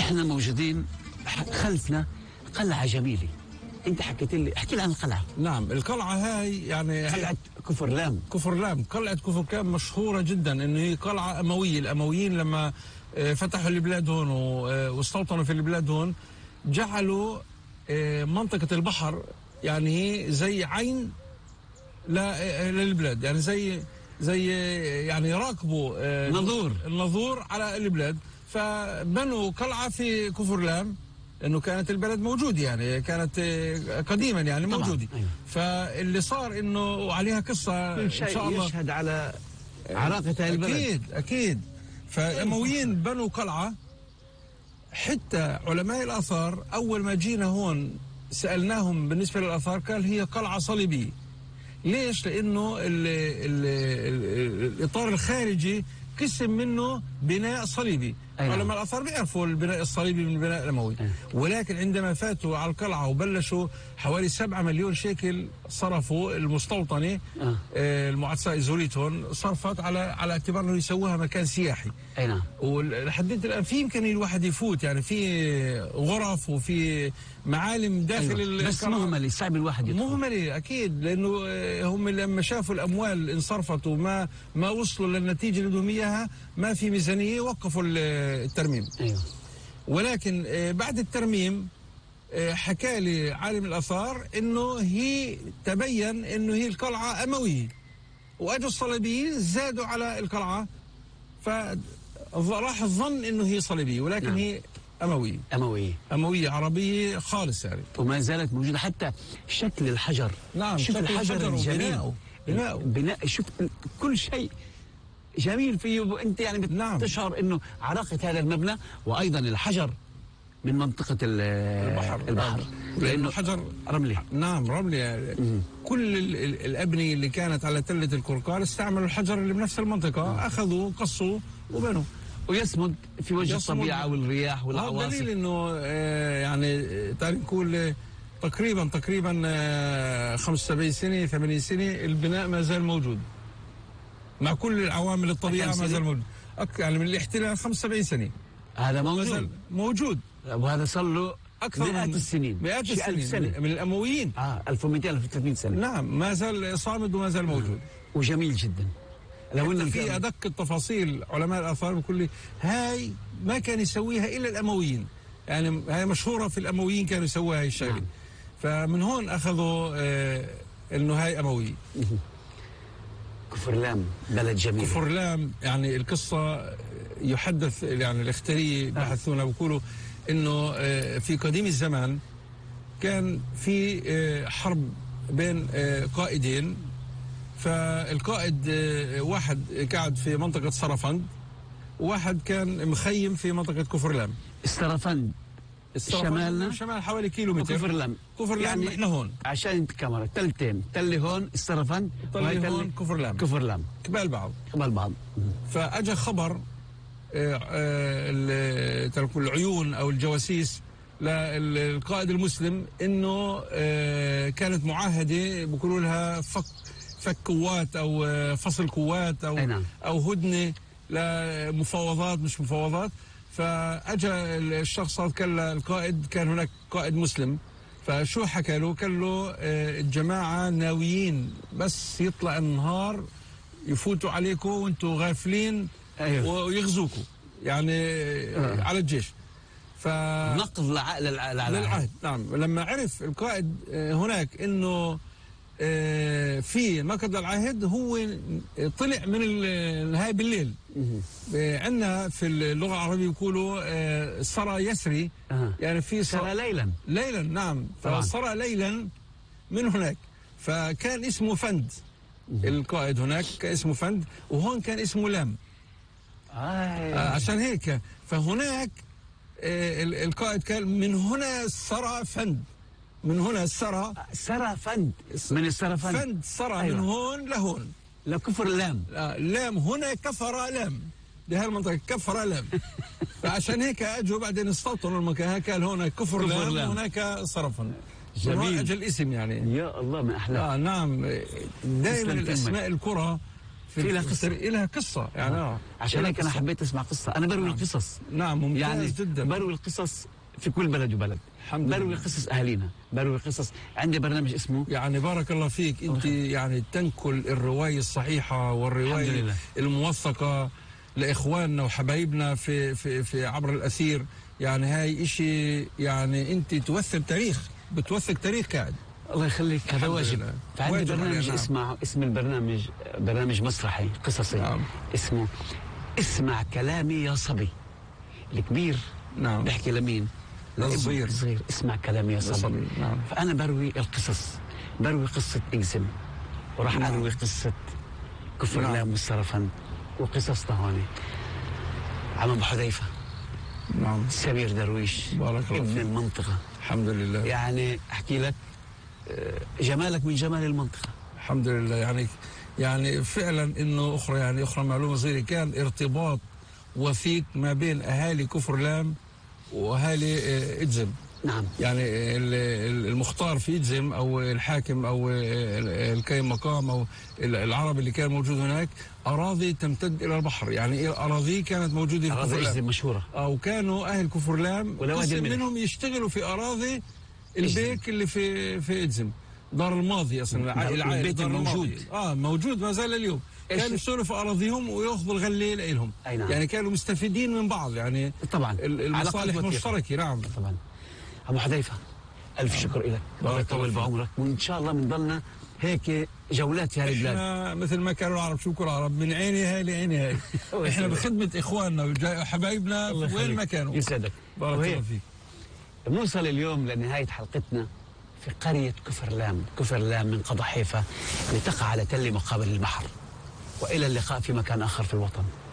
احنا موجودين خلفنا قلعة جميلة. انت حكيت لي، احكي لي عن القلعة. نعم، القلعة هاي يعني قلعة كفرلام. قلعة كفرلام مشهورة جدا انه هي قلعة أموية. الأمويين لما فتحوا البلاد هون واستوطنوا في البلاد هون، جعلوا منطقة البحر يعني هي زي عين للبلاد، يعني زي يعني راكبوا النظور على البلاد، فبنوا قلعة في كفرلام، انه كانت البلد موجودة، يعني كانت قديما يعني موجودة. أيوة. فاللي صار انه عليها قصة ان شاء الله يشهد على عراقة البلد. اكيد. فالامويين بنوا قلعة. حتى علماء الآثار أول ما جينا هون سألناهم بالنسبة للآثار، قال هي قلعة صليبية. ليش؟ لأنه الإطار الخارجي قسم منه بناء صليبي. علماء الآثار بيعرفوا البناء الصليبي من البناء الأموي. ولكن عندما فاتوا على القلعة وبلشوا حوالي 7 مليون شيكل صرفوا المستوطنة المعسكر زوليتون، صرفت على اعتبار انه يسووها مكان سياحي. اي نعم. ولحد الان في امكانيه الواحد يفوت، يعني في غرف وفي معالم داخل بس مهمله، صعب الواحد يدخل. مهمله اكيد، لانه هم لما شافوا الاموال انصرفت وما وصلوا للنتيجه اللي بدهم اياها، ما في ميزانيه، وقفوا الترميم. ايوه. ولكن بعد الترميم حكى لي عالم الآثار انه هي تبين انه هي القلعة أموية، واجوا الصليبيين زادوا على القلعة، فراح الظن انه هي صليبية، ولكن نعم. هي أموية عربية خالص يعني، وما زالت موجودة. حتى شكل الحجر. نعم، شوف شكل الحجر الجميل، بناء شوف كل شيء جميل فيه، وانت يعني بتشعر انه عراقة هذا المبنى، وايضا الحجر من منطقة البحر. لأنه حجر رملي. نعم، رملي يعني. كل الأبنية اللي كانت على تلة الكركار استعملوا الحجر اللي بنفس المنطقة، أخذوا قصوا وبنوا، ويصمد في وجه الطبيعة والرياح والعواصف. دليل إنه يعني تعال نقول تقريبا 75 سنة 80 سنة البناء ما زال موجود، مع كل العوامل الطبيعة ما زال موجود. يعني من الاحتلال 75 سنة هذا موجود. وهذا صار له أكثر مئات السنين من الأمويين. 1200 1300 سنة. نعم، ما زال صامد وما زال موجود. وجميل جدا. لو إن في أدق التفاصيل علماء الآثار بيقول لي هاي ما كان يسويها إلا الأمويين، يعني هاي مشهورة في الأمويين كانوا يسووها هاي الشغلة. نعم. فمن هون أخذوا إنه هاي أموية. كفرلام بلد جميل. كفرلام يعني القصة يحدث يعني الاخترية بحثونا بيقولوا انه في قديم الزمان كان في حرب بين قائدين، فالقائد واحد قاعد في منطقة سرفند، وواحد كان مخيم في منطقة كفرلام. سرفند شمالنا، شمال حوالي كيلومتر. كفرلام يعني احنا هون عشان انت كاميرا تلتين، تلي هون السرفند، تلي هون كفرلام قبال بعض. فاجى خبر العيون او الجواسيس للقائد المسلم انه كانت معاهده بيقولوا لها فك قوات او فصل قوات او هدنه لمفاوضات، مش مفاوضات. فاجى الشخص كان القائد، كان هناك قائد مسلم، فشو حكى له؟ قال له الجماعه ناويين بس يطلع النهار يفوتوا عليكم وانتم غافلين. أيوه. ويغزوكوا يعني على الجيش. نقض للعهد. نعم. لما عرف القائد هناك انه في نقض للعهد، هو طلع من هاي بالليل. عندنا في اللغه العربيه يقولوا سرى يسري، يعني في سرى ليلا. نعم، فسرى ليلا من هناك. فكان اسمه فند. القائد هناك كان اسمه فند، وهون كان اسمه لام. عشان هيك فهناك القائد قال من هنا سرى فند، من هنا سرى فند، من السرفند فند سرى. أيوة. من هون لهون لكفر لام. لام هنا كفر لام، بهذه المنطقة كفر لام. فعشان هيك اجوا بعدين استوطنوا المكان، قال هنا كفر لام وهناك سرفند. جميل. اجى الاسم يعني. يا الله، من احلى. نعم. دائما الاسماء القرى في لها قصة، لها قصة يعني عشان هيك أنا حبيت أسمع قصة. أنا بروي القصص. نعم ممتاز يعني جدا. بروي القصص في كل بلد وبلد. بروي قصص أهالينا، بروي قصص. عندي برنامج اسمه يعني بارك الله فيك، أنت يعني تنقل الرواية الصحيحة والرواية الموثقة لإخواننا وحبايبنا في عبر الأثير. يعني هاي إشي، يعني أنت بتوثق تاريخ قاعد. الله يخليك، هذا واجب. فعندي برنامج اسم البرنامج برنامج مسرحي قصصي. نعم. اسمه اسمع كلامي يا صبي. الكبير نعم بيحكي لمين؟ للصغير. اسمع كلامي يا صبي. نعم. فأنا بروي القصص، بروي قصة إكزم، وراح أروي قصة كفر لام والسرفن، وقصص طهاني عم أبو حذيفة. نعم. سمير درويش بارك الله ابن فيك. المنطقة. الحمد لله. يعني أحكي لك جمالك من جمال المنطقة. الحمد لله. يعني فعلا انه اخرى معلومه صغيره، كان ارتباط وثيق ما بين اهالي كفر لام واهالي إجزم. نعم. يعني المختار في إجزم او الحاكم او الكاين مقام او العرب اللي كان موجود هناك، اراضي تمتد الى البحر. يعني اراضي كانت موجوده في أراضي إجزم مشهوره. وكانوا اهل كفر لام قسم منهم يشتغلوا في اراضي البيك اللي في إجزم. دار الماضي اصلا البيت الموجود موجود ما زال اليوم. كانوا يشتغلوا في اراضيهم وياخذوا الغله لهم. نعم. يعني كانوا مستفيدين من بعض، يعني طبعا المصالح مشتركه. نعم طبعا. ابو حذيفه الف شكر لك، الله يطول بعمرك، وان شاء الله بنضلنا هيك جولات في هذه البلاد. احنا مثل ما كانوا العرب، شو كل العرب، من عيني هاي لعيني هاي. احنا بخدمه اخواننا وحبايبنا وين ما كانوا. يسعدك. بارك الله فيك. بنوصل اليوم لنهايه حلقتنا في قرية كفر لام من قضا حيفا، اللي تقع على تل مقابل البحر. وإلى اللقاء في مكان آخر في الوطن.